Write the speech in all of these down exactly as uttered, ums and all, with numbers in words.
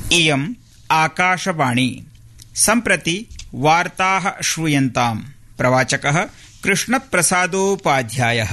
इयम् आकाशवाणी। सम्प्रति वार्ताः श्रूयन्ताम्। प्रवाचकः कृष्णप्रसादोपाध्यायः।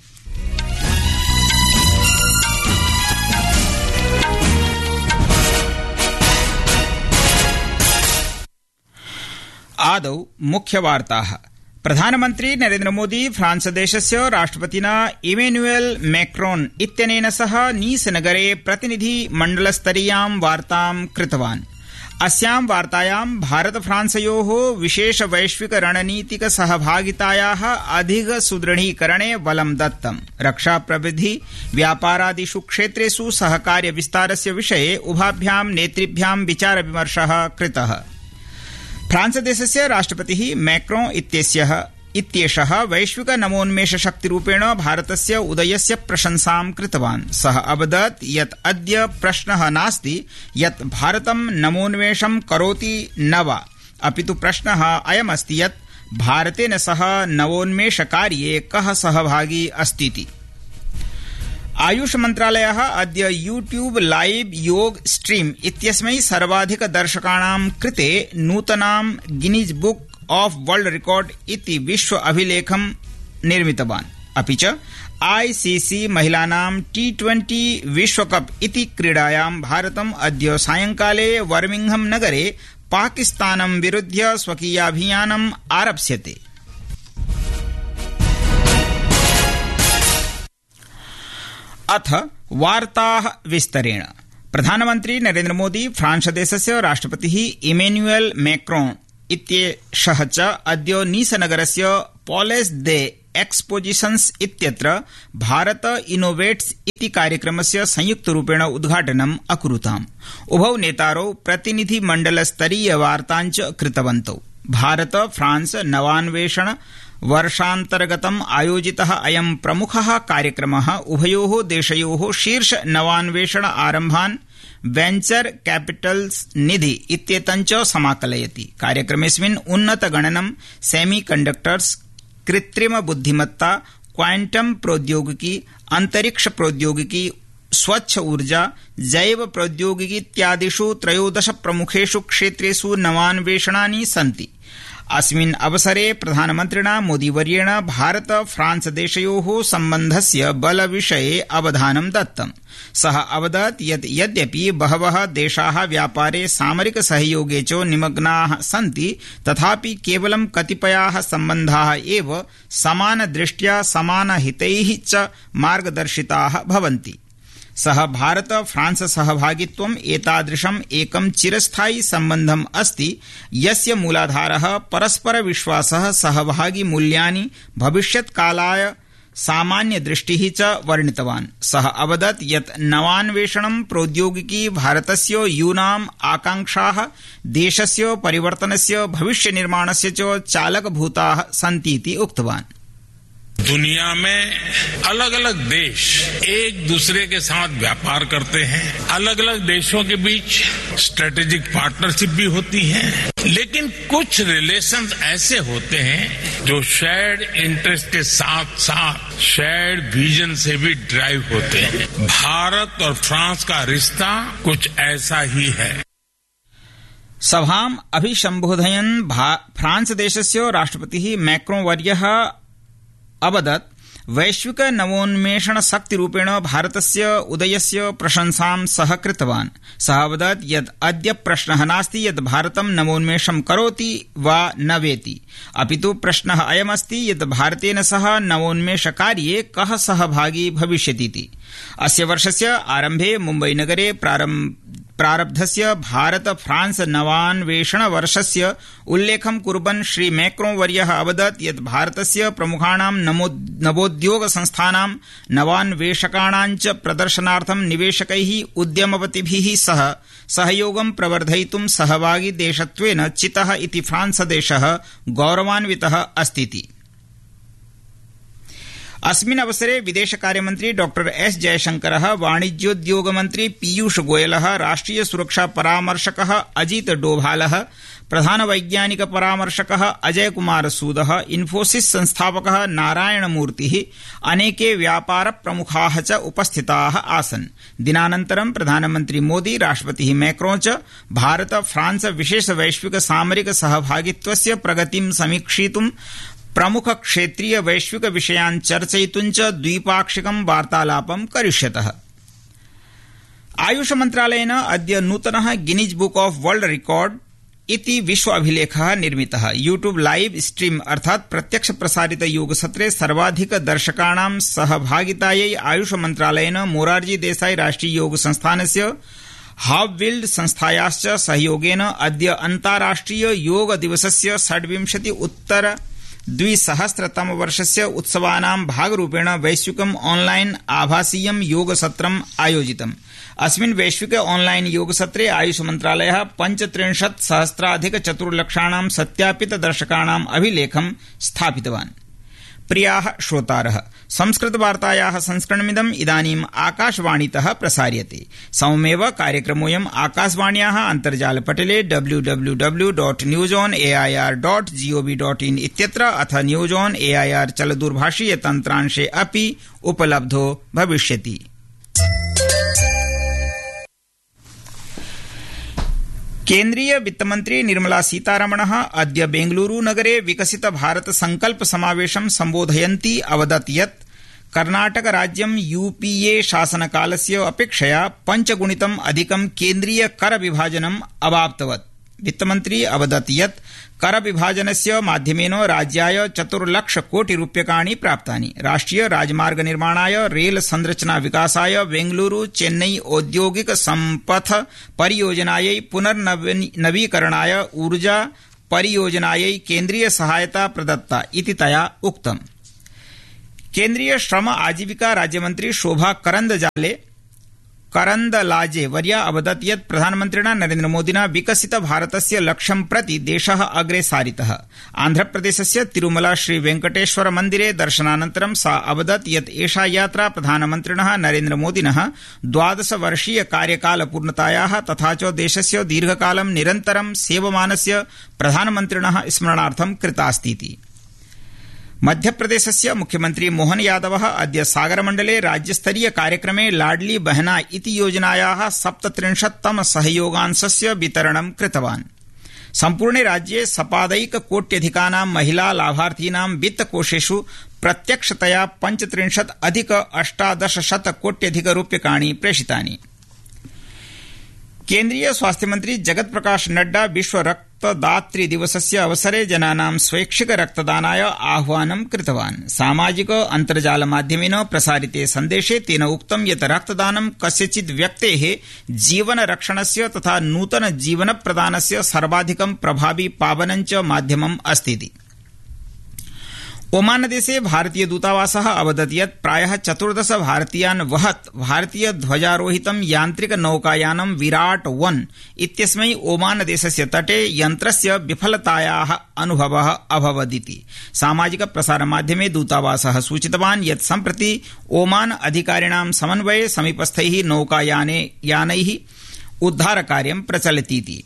आदौ मुख्यवार्ताः। प्रधानमन्त्री नरेन्द्रमोदी फ्रांसदेशस्य राष्ट्रपतिना इमैनुएल मैक्रोन इत्यनेन सह नीसनगरे प्रतिनिधिमण्डलस्तरीयां वार्तां कृतवान्। अस्यां वार्तायां भारत फ्रांसयोः विशेष वैश्विक रणनीतिक सहभागितायाः अधिक सुदृढीकरणे बलं दत्तम्। रक्षा प्रविधि व्यापारादिषु क्षेत्रेषु सहकार्य विस्तारस्य विषये उभाभ्यां नेतृभ्यां विचार विमर्शः कृतः। फ्रांसदेशस्य राष्ट्रपतिः मैक्रोन इत्यस्यः इत्येषः वैश्विक नवोन्मेष शक्तिरूपेण भारतस्य उदयस्य प्रशंसां कृतवान्। सः अवदत् यत् अद्य प्रश्नः नास्ति यत् भारतं नवोन्मेषं करोति न वा, अपितु प्रश्नः अयमस्ति यत् भारतेन सह नवोन्मेषकार्ये कः सहभागी अस्तीति। आयुष मन्त्रालयः अद्य यूट्यूब लाइव योग स्ट्रीम इत्यस्मै सर्वाधिक दर्शकाणां कृते नूतनां Guinness book of world record इति विश्व अभिलेखं निर्मितवान्। अपि च आईसीसी महिलानां टी ट्वेंटी विश्वकप इति क्रीडायां भारतम् अद्य सायंकाले बर्मिंघम नगरे पाकिस्तानं विरुध्य स्वकीयाभियानम् आरप्स्यते। अथ वार्ताः विस्तरेण। प्रधानमन्त्री नरेन्द्र मोदी फ्रांसदेशस्य राष्ट्रपतिः इमैनुएल मैक्रोन इत्येषः च अद्य नीसनगरस्य पॉलेस दे एक्सपोजिशन्स इत्यत्र भारत इनोवेट्स इति कार्यक्रमस्य संयुक्तरूपेण उद्घाटनम् अकुरुताम्। उभौ नेतारौ प्रतिनिधिमण्डलस्तरीय वार्ताञ्च कृतवन्तौ। भारत फ्रांस नवान्वेषण वर्षान्तर्गतम् आयोजितः अयं प्रमुखः कार्यक्रमः उभयोः देशयोः शीर्ष नवान्वेषण आरम्भान् वेंचर कैपिटल्स निधि इत्येतञ्च समाकलयति। कार्यक्रमेऽस्मिन् उन्नतगणनं, सेमीकण्डक्टर्स्, कृत्रिम बुद्धिमत्ता, क्वांटम प्रौद्योगिकी, अंतरिक्ष प्रौद्योगिकी, स्वच्छ ऊर्जा, जैव प्रौद्योगिकी इत्यादिषु त्रयोदश प्रमुखेषु क्षेत्रेषु नवान्वेषणानि सन्ति। अस्मिन् अवसरे प्रधानमन्त्रिणा मोदीवर्येण भारत फ्रांस देशयोः सम्बन्धस्य बलविषये अवधानं दत्तम्। सः अवदत् यत् यद्यपि बहवः देशाः व्यापारे सामरिक सहयोगे च निमग्नाः सन्ति, तथापि केवलं कतिपयाः सम्बन्धाः एव समानदृष्ट्या समानहितैः च मार्गदर्शिताः भवन्ति। सः भारत फ्रांस सहभागित्वम् एतादृशम् एकं चिरस्थायि सम्बन्धम् अस्ति यस्य मूलाधारः परस्पर विश्वासः, सहभागी मूल्यानि, भविष्यत्कालाय सामान्य दृष्टिः च वर्णितवान्। सः अवदत् यत् नवान्वेषणं प्रौद्योगिकी भारतस्य यूनाम् आकांक्षाः देशस्य परिवर्तनस्य भविष्य निर्माणस्य च चालकभूताः सन्तीति उक्तवान्। दुनिया में अलग अलग देश एक दूसरे के साथ व्यापार करते हैं, अलग अलग देशों के बीच स्ट्रेटेजिक पार्टनरशिप भी होती है, लेकिन कुछ रिलेशंस ऐसे होते हैं जो शेयर्ड इंटरेस्ट के साथ साथ शेयर्ड विजन से भी ड्राइव होते हैं। भारत और फ्रांस का रिश्ता कुछ ऐसा ही है। सभाम् अभिसम्बोधयन् फ्रांस देशस्य राष्ट्रपतिः मैक्रोन वर्यः अवदत् वैश्विक नवोन्मेषण शक्तिरूपेण भारतस्य उदयस्य प्रशंसां सः कृतवान्। सः अवदत् यत् अद्य प्रश्नः नास्ति यत् भारतं नवोन्मेषं करोति वा न वेति, अपितु प्रश्नः अयमस्ति यत् भारतेन सह नवोन्मेषकार्ये कः सहभागी भविष्यतीति। अस्य वर्षस्य आरम्भे मुम्बईनगरे प्रारम्भ प्रारब्धस्य भारत फ्रांस नवान्वेषण वर्षस्य उल्लेखं कुर्वन् श्री मैक्रोन वर्यः अवदत् यत् भारतस्य प्रमुखाणां नवोद्योग संस्थानां, नवान्वेषकाणां च प्रदर्शनार्थं निवेशकैः उद्यमपतिभिः सह सहयोगं प्रवर्धयितुं सहभागी देशत्वेन चितः इति फ्रांस देशः गौरवान्वितः अस्तीति। अस्मिन् अवसरे विदेशकार्यमन्त्री डॉक्टर एस जयशंकरः, वाणिज्योद्योगमन्त्री पीयूष गोयलः, राष्ट्रिय सुरक्षा परामर्शकः अजित डोभालः, प्रधान वैज्ञानिक परामर्शकः अजय कुमार सूदः, इन्फोसिस संस्थापकः नारायणमूर्तिः, अनेके व्यापार प्रमुखाः च उपस्थिताः आसन्। दिनानन्तरं प्रधानमन्त्री मोदी, राष्ट्रपतिः मैक्रों च भारत फ्रांस विशेष वैश्विक सामरिक सहभागित्वस्य प्रगतिं समीक्षितुं, प्रमुख क्षेत्रीय वैश्विक विषयान् चर्चयितुं च द्विपाक्षिकं वार्तालापं करिष्यतः। आयुष मन्त्रालयेन अद्य नूतनः Guinness book of world record इति विश्व अभिलेखः निर्मितः। यूट्यूब लाइव स्ट्रीम अर्थात् प्रत्यक्ष प्रसारित योगसत्रे सर्वाधिक दर्शकाणां सहभागितायै आयुष मन्त्रालयेन मोरारजी देसाई राष्ट्रिय योग संस्थानस्य हावविल्ड संस्थायाश्च सहयोगेन अद्य अन्ताराष्ट्रिय योग दिवसस्य षड्विंशति उत्तर द्विसहस्रतम वर्षस्य उत्सवानां भागरूपेण वैश्विकम् ऑनलाइन आभासीयं योगसत्रम् आयोजितम्। अस्मिन् वैश्विक ऑनलाइन योगसत्रे आयुष मन्त्रालयः पञ्चत्रिंशत् सहस्राधिक चतुर्लक्षाणां सत्यापित दर्शकाणाम् अभिलेखं स्थापितवान्। प्रियाः श्रोतारः, संस्कृतवार्तायाः संस्करणमिदम् इदानीम् आकाशवाणीतः प्रसार्यते। सममेव कार्यक्रमोऽयम् आकाशवाण्याः अन्तर्जालपटले W W W dot news on A I R dot gov dot in इत्यत्र अथ news on A I R चलदूरभाषीय तन्त्रांशे अपि उपलब्धो भविष्यति। केन्द्रीय वित्तमन्त्री निर्मला सीतारमणः अद्य बेंगलुरू नगरे विकसित भारत संकल्प समावेशं सम्बोधयन्ती अवदत् यत् कर्णाटक राज्यं यूपीए शासनकालस्य अपेक्षया पञ्चगुणितम् अधिकं केन्द्रीय कर विभाजनम् अवाप्तवत्। वित्तमन्त्री अवदत् यत् कर विभाजनस्य माध्यमेन राज्याय चतुर्लक्ष कोटि रूप्यकाणि प्राप्तानि। राष्ट्रिय राजमार्ग निर्माणाय, रेल संरचना विकासाय, बेंगलुरू चेन्नई औद्योगिक सम्पथ परियोजनायै, पुनर्नवीकरणाय, ऊर्जा परियोजनायै केन्द्रीय सहायता प्रदत्ता इति तया उक्तम्। केन्द्रीय श्रम आजीविका राज्यमन्त्री शोभा करन्दजाले करन्दलाजे वर्या अवदत् यत् प्रधानमन्त्रिणा नरेन्द्रमोदिना विकसित भारतस्य लक्ष्यं प्रति देशः अग्रे सारितः। आन्ध्रप्रदेशस्य तिरुमला श्री वेंकटेश्वर मन्दिरे दर्शनानन्तरं सा अवदत् यत् एषा यात्रा प्रधानमन्त्रिणः नरेन्द्रमोदिनः द्वादश वर्षीय कार्यकालपूर्णतायाः तथा च देशस्य दीर्घकालं निरन्तरं सेवमानस्य प्रधानमन्त्रिणः स्मरणार्थं कृतास्तीति। मध्यप्रदेशस्य मुख्यमन्त्री मोहन यादवः अद्य सागरमण्डले राज्यस्तरीय कार्यक्रमे लाडली बहना इति योजनायाः सप्तत्रिंशत्तम सहयोगांशस्य वितरणं कृतवान्। सम्पूर्णे राज्ये सपादैककोट्यधिकानां महिला लाभार्थीनां वित्तकोषेषु प्रत्यक्षतया पञ्चत्रिंशत् अधिक अष्टादशशत कोट्यधिक रूप्यकाणि प्रेषितानि। केन्द्रीय स्वास्थ्यमन्त्री जगत प्रकाश नड्डा विश्व रक्तदातृ दिवसस्य अवसरे जनानां स्वैच्छिक रक्तदानाय आह्वानं कृतवान्। सामाजिक अन्तर्जाल माध्यमेन प्रसारिते सन्देशे तेन उक्तं यत् रक्तदानं कस्यचित् व्यक्तेः जीवन रक्षणस्य तथा नूतन जीवन प्रदानस्य सर्वाधिकं प्रभावी पावनं च माध्यमम् अस्तीति। ओमानदेशे भारतीय दूतावासः अवदत् यत् प्रायः चतुर्दश भारतीयान् वहत् भारतीय ध्वजारोहितं यान्त्रिक नौकायानं विराट वन इत्यस्मै ओमानदेशस्य तटे यन्त्रस्य विफलतायाः अनुभवः अभवदिति। सामाजिक प्रसारमाध्यमे दूतावासः सूचितवान् यत् सम्प्रति ओमान अधिकारिणां समन्वये समीपस्थैः नौकायाने यानैः उद्धारकार्यं प्रचलतीति।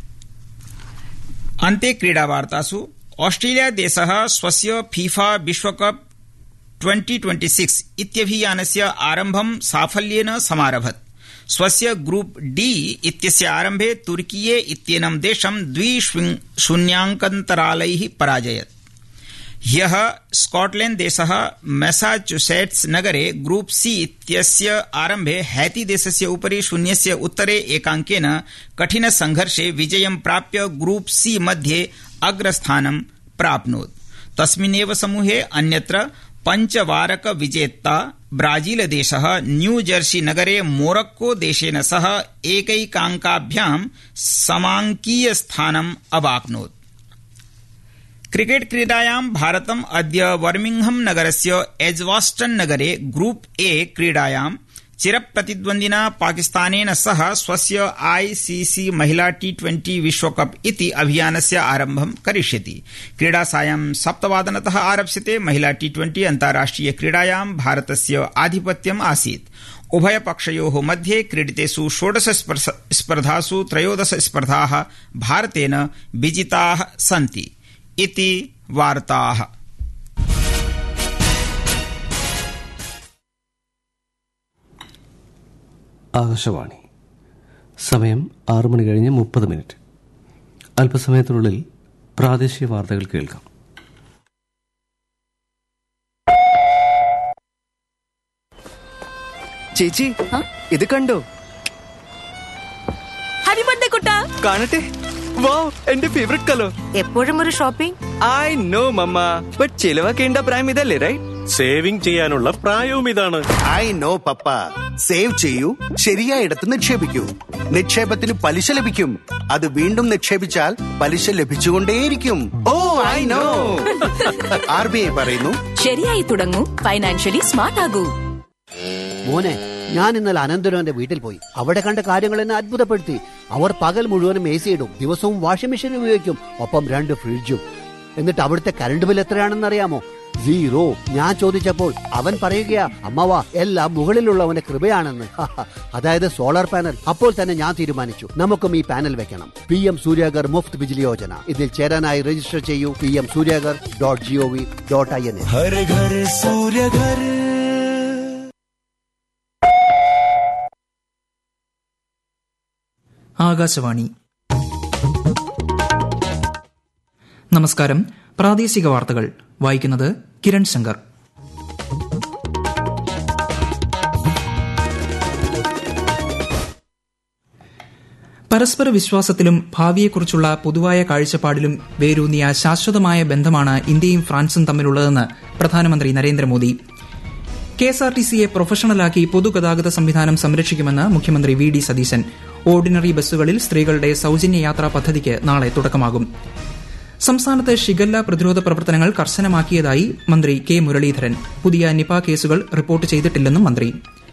अन्ते क्रीडावार्तासु ऑस्ट्रेलिया देशः स्वस्य फीफा विश्वकप ट्वेंटी ट्वेंटी सिक्स इत्यभियानस्य आरम्भं साफल्येन समारभत। स्वस्य ग्रुप डी इत्यस्य आरम्भे तुर्कीये इत्येनं देशं द्वि शून्याङ्कन्तरालैः पराजयत्। ह्यः स्कॉटलैंड देशः मैसाचुसेट्स नगरे ग्रुप सी इत्यस्य आरम्भे हैती देशस्य उपरि शून्यस्य उत्तरे एकाङ्केन कठिन संघर्षे विजयं प्राप्य ग्रुप सी मध्ये अग्रस्थानं प्राप्नोत्। तस्मिन्नेव समूहे अन्यत्र पञ्चवारक विजेता ब्राजील देशः न्यू जर्सी नगरे मोरक्को देशेन सह एकैकाङ्काभ्यां समाङ्कीय स्थानम् अवाप्नोत्। क्रिकेट क्रीडायां भारतम् अद्य बर्मिंघम नगरस्य एज्वास्टन नगरे ग्रुप ए क्रीडायां चिरप्रतिद्वन्द्विना पाकिस्तानेन सह स्वस्य आईसीसी महिला टी ट्वेंटी विश्वकप इति अभियानस्य आरम्भं करिष्यति। क्रीडा सायं सप्तवादनतः आरप्स्यते। महिला टी ट्वेंटी अन्ताराष्ट्रिय क्रीडायां भारतस्य आधिपत्यम् आसीत्। उभयपक्षयोः मध्ये क्रीडितेषु षोडश स्पर्धासु त्रयोदश स्पर्धाः भारतेन विजिताः सन्ति इति वार्ताः। ആകാശവാണി. സമയം ആറു മണി കഴിഞ്ഞ് മുപ്പത് മിനിറ്റ്. അല്പസമയത്തിനുള്ളിൽ പ്രാദേശിക വാർത്തകൾ കേൾക്കാം. ചേച്ചി ഇത് കണ്ടോ? കാണട്ടെ. വാവ്, എന്റെ ഫേവറേറ്റ് കളർ. എപ്പോഴും ഒരു shopping. I know mama, but ചിലവാക്കേണ്ട പ്രായം ഇതല്ലേ, റൈറ്റ്? സേവിംഗ് ചെയ്യാനുള്ള പ്രായവും ഇതാണ്. I know papa. സേവ് ചെയ്യൂ, ശരിയായിടത്ത് നിക്ഷേപിക്കൂ. നിക്ഷേപത്തിന് പലിശ ലഭിക്കും. അത് വീണ്ടും നിക്ഷേപിച്ചാൽ പലിശ ലഭിച്ചുകൊണ്ടേയിരിക്കും. ഓ I know. R B I പറയുന്നു, ശരിയായി തുടങ്ങൂ, ഫൈനാൻഷ്യലി സ്മാർട്ട് ആകൂ. മോനെ, ഞാൻ ഇന്നലെ അനന്തരവന്റെ വീട്ടിൽ പോയി. അവിടെ കണ്ട കാര്യങ്ങൾ എന്നെ അത്ഭുതപ്പെടുത്തി. അവർ പകൽ മുഴുവനും എ സി ഇടും, ദിവസവും വാഷിംഗ് മെഷീൻ ഉപയോഗിക്കും, ഒപ്പം രണ്ട് ഫ്രിഡ്ജും. എന്നിട്ട് അവിടുത്തെ കറണ്ട് ബിൽ എത്രയാണെന്ന് അറിയാമോ? സീറോ. ഞാൻ ചോദിച്ചപ്പോൾ അവൻ പറയുകയാ, അമ്മവാ, എല്ലാം മുകളിലുള്ളവന്റെ കൃപയാണെന്ന്. അതായത് സോളാർ പാനൽ. അപ്പോൾ തന്നെ ഞാൻ തീരുമാനിച്ചു, നമുക്കും ഈ പാനൽ വെക്കണം. P M Suryaghar Muft Bijli Yojana. ഇതിൽ ചേരാനായി രജിസ്റ്റർ ചെയ്യൂ. P M Suryaghar dot G O V dot I N. Akashvani. നമസ്കാരം. പ്രാദേശിക വാർത്തകൾ വായിക്കുന്നത് കിരൺ ശങ്കർ. പരസ്പര വിശ്വാസത്തിലും ഭാവിയെക്കുറിച്ചുള്ള പൊതുവായ കാഴ്ചപ്പാടിലും വേരൂന്നിയ ശാശ്വതമായ ബന്ധമാണ് ഇന്ത്യയും ഫ്രാൻസും തമ്മിലുള്ളതെന്ന് പ്രധാനമന്ത്രി Narendra Modi. K S R T സിയെ പ്രൊഫഷണലാക്കി പൊതുഗതാഗത സംവിധാനം സംരക്ഷിക്കുമെന്ന് മുഖ്യമന്ത്രി വി ഡി സതീശൻ. ഓർഡിനറി ബസ്സുകളിൽ സ്ത്രീകളുടെ സൌജന്യ യാത്രാ പദ്ധതിക്ക് നാളെ തുടക്കമാകും. സംസ്ഥാനത്ത് ഷിഗല്ല പ്രതിരോധ പ്രവർത്തനങ്ങൾ കർശനമാക്കിയതായി മന്ത്രി കെ മുരളീധരൻ. പുതിയ നിപ കേസുകൾ റിപ്പോർട്ട് ചെയ്തിട്ടില്ലെന്നും മന്ത്രി.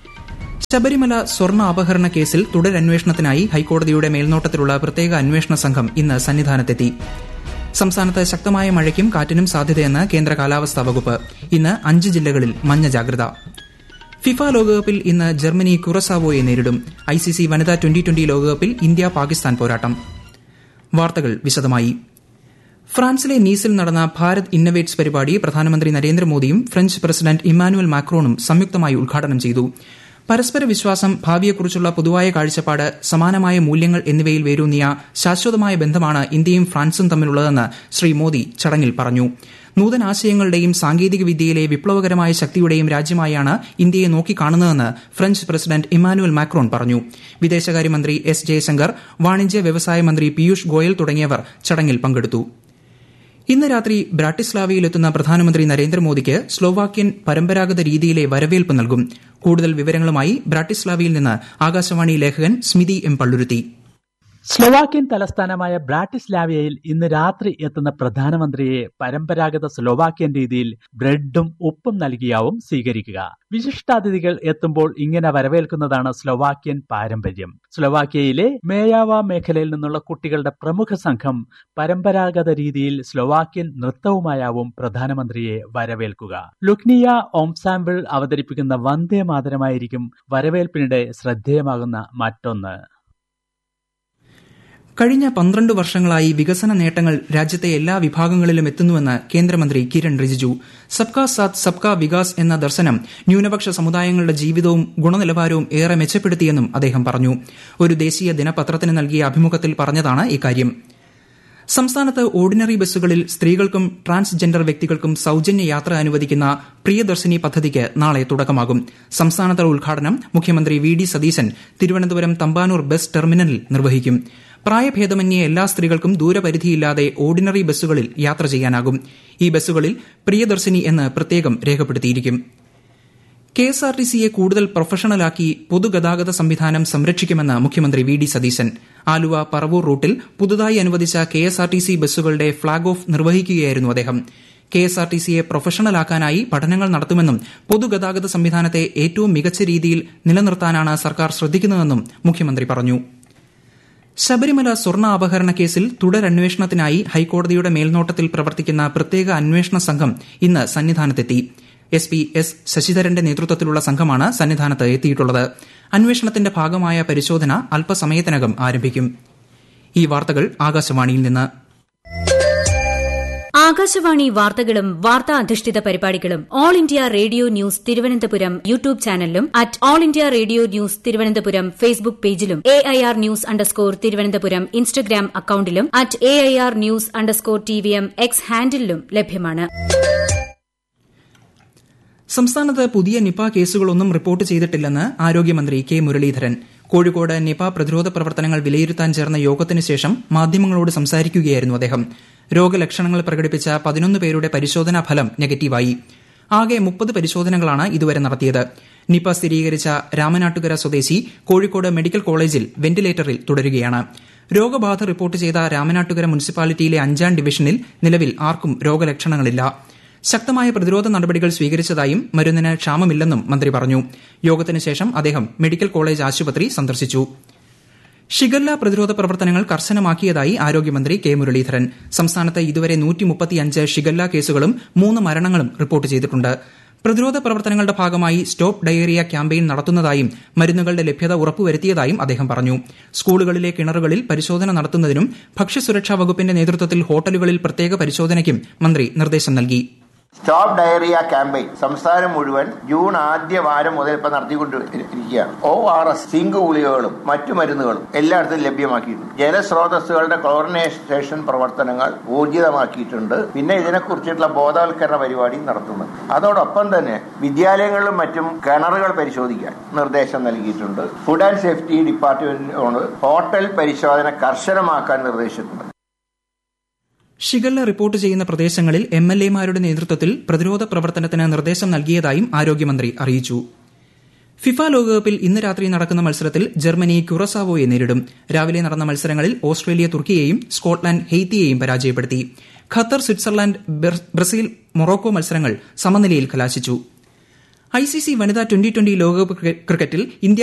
ശബരിമല സ്വർണ്ണ അപഹരണ കേസിൽ തുടരന്വേഷണത്തിനായി ഹൈക്കോടതിയുടെ മേൽനോട്ടത്തിലുള്ള പ്രത്യേക അന്വേഷണ സംഘം ഇന്ന് സന്നിധാനത്തെത്തി. സംസ്ഥാനത്ത് ശക്തമായ മഴയ്ക്കും കാറ്റിനും സാധ്യതയെന്ന് കേന്ദ്ര കാലാവസ്ഥാ വകുപ്പ്. ഇന്ന് അഞ്ച് ജില്ലകളിൽ മഞ്ഞ ജാഗ്രത. ഫിഫ ലോകകപ്പിൽ ഇന്ന് ജർമ്മനി കുറസാവോയെ നേരിടും. ഐസിസി വനിതാ ട്വന്റി ട്വന്റി ലോകകപ്പിൽ ഇന്ത്യ പാകിസ്ഥാൻ പോരാട്ടം. വാർത്തകൾ വിശദമായി. ഫ്രാൻസിലെ നീസിൽ നടന്ന ഭാരത് ഇന്നവേറ്റ്സ് പരിപാടി പ്രധാനമന്ത്രി നരേന്ദ്രമോദിയും ഫ്രഞ്ച് പ്രസിഡന്റ് ഇമ്മാനുവൽ മാക്രോണും സംയുക്തമായി ഉദ്ഘാടനം ചെയ്തു. പരസ്പര വിശ്വാസം, ഭാവിയെക്കുറിച്ചുള്ള പൊതുവായ കാഴ്ചപ്പാട്, സമാനമായ മൂല്യങ്ങൾ എന്നിവയിൽ വേരൂന്നിയ ശാശ്വതമായ ബന്ധമാണ് ഇന്ത്യയും ഫ്രാൻസും തമ്മിലുള്ളതെന്ന് ശ്രീ മോദി ചടങ്ങിൽ പറഞ്ഞു. നൂതനാശയങ്ങളുടെയും സാങ്കേതിക വിദ്യയിലെ വിപ്ലവകരമായ ശക്തിയുടെയും രാജ്യമായാണ് ഇന്ത്യയെ നോക്കിക്കാണുന്നതെന്ന് ഫ്രഞ്ച് പ്രസിഡന്റ് ഇമ്മാനുവൽ മാക്രോൺ പറഞ്ഞു. വിദേശകാര്യമന്ത്രി എസ് ജയശങ്കർ, വാണിജ്യ വ്യവസായ മന്ത്രി പീയൂഷ് ഗോയൽ തുടങ്ങിയവർ ചടങ്ങിൽ പങ്കെടുത്തു. ഇന്ന് രാത്രി ബ്രാട്ടിസ്ലാവയിലെത്തുന്ന പ്രധാനമന്ത്രി നരേന്ദ്രമോദിക്ക് സ്ലോവാക്യൻ പരമ്പരാഗത രീതിയിലെ വരവേൽപ്പ് നൽകും. കൂടുതൽ വിവരങ്ങളുമായി ബ്രാട്ടിസ്ലാവയിൽ നിന്ന് ആകാശവാണി ലേഖകൻ സ്മിതി എം പള്ളുരുത്തി. സ്ലോവാക്യൻ തലസ്ഥാനമായ ബ്രാട്ടിസ്ലാവിയയിൽ ഇന്ന് രാത്രി എത്തുന്ന പ്രധാനമന്ത്രിയെ പരമ്പരാഗത സ്ലോവാക്യൻ രീതിയിൽ ബ്രെഡും ഉപ്പും നൽകിയാവും സ്വീകരിക്കുക. വിശിഷ്ടാതിഥികൾ എത്തുമ്പോൾ ഇങ്ങനെ വരവേൽക്കുന്നതാണ് സ്ലോവാക്യൻ പാരമ്പര്യം. സ്ലോവാക്യയിലെ മേയാവ മേഖലയിൽ നിന്നുള്ള കുട്ടികളുടെ പ്രമുഖ സംഘം പരമ്പരാഗത രീതിയിൽ സ്ലോവാക്യൻ നൃത്തവുമായാവും പ്രധാനമന്ത്രിയെ വരവേൽക്കുക. ലുക്നിയ ഓംസാമ്പിൾ അവതരിപ്പിക്കുന്ന വന്ദേ മാതരമായിരിക്കും വരവേൽപ്പിനിടെ ശ്രദ്ധേയമാകുന്ന മറ്റൊന്ന്. കഴിഞ്ഞ പന്ത്രണ്ട് വർഷങ്ങളായി വികസന നേട്ടങ്ങൾ രാജ്യത്തെ എല്ലാ വിഭാഗങ്ങളിലും എത്തുന്നുവെന്ന് കേന്ദ്രമന്ത്രി കിരൺ റിജിജു. സബ്കാ സാത്ത് സബ്കാ വികാസ് എന്ന ദർശനം ന്യൂനപക്ഷ സമുദായങ്ങളുടെ ജീവിതവും ഗുണനിലവാരവും ഏറെ മെച്ചപ്പെടുത്തിയെന്നും അദ്ദേഹം പറഞ്ഞു. ഒരു ദേശീയ ദിനപത്രത്തിന് നൽകിയ അഭിമുഖത്തിൽ പറഞ്ഞതാണ് ഇക്കാര്യം. സംസ്ഥാനത്ത് ഓർഡിനറി ബസ്സുകളിൽ സ്ത്രീകൾക്കും ട്രാൻസ്ജെൻഡർ വ്യക്തികൾക്കും സൌജന്യ യാത്ര അനുവദിക്കുന്ന പ്രിയദർശിനി പദ്ധതിക്ക് നാളെ തുടക്കമാകും. സംസ്ഥാനതല ഉദ്ഘാടനം മുഖ്യമന്ത്രി V D Satheesan Thiruvananthapuram Thampanoor bus ടെർമിനലിൽ നിർവഹിക്കും. പ്രായഭേദമന്യേ എല്ലാ സ്ത്രീകൾക്കും ദൂരപരിധിയില്ലാതെ ഓർഡിനറി ബസ്സുകളിൽ യാത്ര ചെയ്യാനാകും. ഈ ബസ്സുകളിൽ പ്രിയദർശിനി എന്ന് പ്രത്യേകം രേഖപ്പെടുത്തിയിരിക്കും. കെ എസ് ആർ ടി സിയെ കൂടുതൽ പ്രൊഫഷണലാക്കി പൊതുഗതാഗത സംവിധാനം സംരക്ഷിക്കുമെന്ന് മുഖ്യമന്ത്രി വി ഡി സതീശൻ. ആലുവ പറവൂർ റൂട്ടിൽ പുതുതായി അനുവദിച്ച K S R T C ബസ്സുകളുടെ ഫ്ളാഗ് ഓഫ് നിർവഹിക്കുകയായിരുന്നു അദ്ദേഹം. കെ എസ് ആർ ടി സിയെ പ്രൊഫഷണലാക്കാനായി പഠനങ്ങൾ നടത്തുമെന്നും പൊതുഗതാഗത സംവിധാനത്തെ ഏറ്റവും മികച്ച രീതിയിൽ നിലനിർത്താനാണ് സർക്കാർ ശ്രദ്ധിക്കുന്നതെന്നും മുഖ്യമന്ത്രി പറഞ്ഞു. ശബരിമല സ്വർണ്ണ അപഹരണ കേസിൽ തുടരന്വേഷണത്തിനായി ഹൈക്കോടതിയുടെ മേൽനോട്ടത്തിൽ പ്രവർത്തിക്കുന്ന പ്രത്യേക അന്വേഷണ സംഘം ഇന്ന് സന്നിധാനത്തെത്തി. എസ് പി എസ് ശശിധരന്റെ നേതൃത്വത്തിലുള്ള സംഘമാണ് സന്നിധാനത്ത് എത്തിയിട്ടുള്ളത്. അന്വേഷണത്തിന്റെ ഭാഗമായ പരിശോധന അല്പസമയത്തിനകം ആരംഭിക്കും. ഈ വാർത്തകൾ ആകാശവാണിയിൽ നിന്ന്. ആകാശവാണി വാർത്തകളും വാർത്താ അധിഷ്ഠിത പരിപാടികളും all India radio news Thiruvananthapuram YouTube ചാനലിലും at all India radio news Thiruvananthapuram Facebook പേജിലും A I R news underscore Thiruvananthapuram Instagram അക്കൌണ്ടിലും at A I R news underscore T V M X ഹാൻഡിലും ലഭ്യമാണ്. സംസ്ഥാനത്ത് പുതിയ നിപ കേസുകളൊന്നും റിപ്പോർട്ട് ചെയ്തിട്ടില്ലെന്ന് ആരോഗ്യമന്ത്രി കെ മുരളീധരൻ. കോഴിക്കോട് നിപ പ്രതിരോധ പ്രവർത്തനങ്ങൾ വിലയിരുത്താൻ ചേർന്ന യോഗത്തിന് ശേഷം മാധ്യമങ്ങളോട് സംസാരിക്കുകയായിരുന്നു അദ്ദേഹം. രോഗലക്ഷണങ്ങൾ പ്രകടിപ്പിച്ച പതിനൊന്ന് പേരുടെ പരിശോധനാ ഫലം നെഗറ്റീവായി. ആകെ മുപ്പത് പരിശോധനകളാണ് ഇതുവരെ നടത്തിയത്. നിപ സ്ഥിരീകരിച്ച രാമനാട്ടുകര സ്വദേശി കോഴിക്കോട് മെഡിക്കൽ കോളേജിൽ വെന്റിലേറ്ററിൽ തുടരുകയാണ്. രോഗബാധ റിപ്പോർട്ട് ചെയ്ത രാമനാട്ടുകര മുനിസിപ്പാലിറ്റിയിലെ അഞ്ചാം ഡിവിഷനിൽ നിലവിൽ ആർക്കും രോഗലക്ഷണങ്ങളില്ല. ശക്തമായ പ്രതിരോധ നടപടികൾ സ്വീകരിച്ചതായും മരുന്നിന് ക്ഷാമമില്ലെന്നും മന്ത്രി പറഞ്ഞു. യോഗത്തിന് ശേഷം അദ്ദേഹം മെഡിക്കൽ കോളേജ് ആശുപത്രി സന്ദർശിച്ചു. ഷിഗല്ല പ്രതിരോധ പ്രവർത്തനങ്ങൾ കർശനമാക്കിയതായി ആരോഗ്യമന്ത്രി കെ മുരളീധരൻ. സംസ്ഥാനത്ത് ഇതുവരെ നൂറ്റിമുപ്പത്തിയഞ്ച് ഷിഗല്ല കേസുകളും മൂന്ന് മരണങ്ങളും റിപ്പോർട്ട് ചെയ്തിട്ടുണ്ട്. പ്രതിരോധ പ്രവർത്തനങ്ങളുടെ ഭാഗമായി സ്റ്റോപ്പ് ഡയേറിയ ക്യാമ്പയിൻ നടത്തുന്നതായും മരുന്നുകളുടെ ലഭ്യത ഉറപ്പുവരുത്തിയതായും അദ്ദേഹം പറഞ്ഞു. സ്കൂളുകളിലെ കിണറുകളിൽ പരിശോധന നടത്തുന്നതിനും ഭക്ഷ്യസുരക്ഷാ വകുപ്പിന്റെ നേതൃത്വത്തിൽ ഹോട്ടലുകളിൽ പ്രത്യേക പരിശോധനയ്ക്കും മന്ത്രി നിർദ്ദേശം നൽകി. സ്റ്റോപ്പ് ഡയറിയ ക്യാമ്പയിൻ സംസ്ഥാനം മുഴുവൻ ജൂൺ ആദ്യ വാരം മുതൽ ഇപ്പൊ നടത്തിക്കൊണ്ടിരിക്കുകയാണ്. ഒ ആർ എസ്, സിങ്ക് ഗുളികകളും മറ്റു മരുന്നുകളും എല്ലായിടത്തും ലഭ്യമാക്കിയിട്ടുണ്ട്. ജലസ്രോതസ്സുകളുടെ ക്ലോറിനേഷൻ പ്രവർത്തനങ്ങൾ ഊർജിതമാക്കിയിട്ടുണ്ട്. പിന്നെ ഇതിനെക്കുറിച്ചിട്ടുള്ള ബോധവൽക്കരണ പരിപാടി നടത്തുന്നുണ്ട്. അതോടൊപ്പം തന്നെ വിദ്യാലയങ്ങളിലും മറ്റും കിണറുകൾ പരിശോധിക്കാൻ നിർദ്ദേശം നൽകിയിട്ടുണ്ട്. ഫുഡ് ആൻഡ് സേഫ്റ്റി ഡിപ്പാർട്ട്മെന്റിനോട് ഹോട്ടൽ പരിശോധന കർശനമാക്കാൻ നിർദ്ദേശിച്ചിട്ടുണ്ട്. ഷിഗല്ല റിപ്പോർട്ട് ചെയ്യുന്ന പ്രദേശങ്ങളിൽ എം എൽ എമാരുടെ നേതൃത്വത്തിൽ പ്രതിരോധ പ്രവർത്തനത്തിന് നിർദ്ദേശം നൽകിയതായും ആരോഗ്യമന്ത്രി അറിയിച്ചു. ഫിഫ ലോകകപ്പിൽ ഇന്ന് രാത്രി നടക്കുന്ന മത്സരത്തിൽ ജർമ്മനി ക്യുറസാവോയെ നേരിടും. രാവിലെ നടന്ന മത്സരങ്ങളിൽ ഓസ്ട്രേലിയ തുർക്കിയെയും സ്കോട്ട്ലാന്റ് ഹെയ്ത്തിയെയും പരാജയപ്പെടുത്തി. ഖത്തർ, സ്വിറ്റ്സർലാൻഡ്, ബ്രസീൽ, മൊറോക്കോ മത്സരങ്ങൾ സമനിലയിൽ കലാശിച്ചു. ഐസിസി വനിതാ ട്വന്റി ട്വന്റി ലോകകപ്പ് ക്രിക്കറ്റിൽ ഇന്ത്യ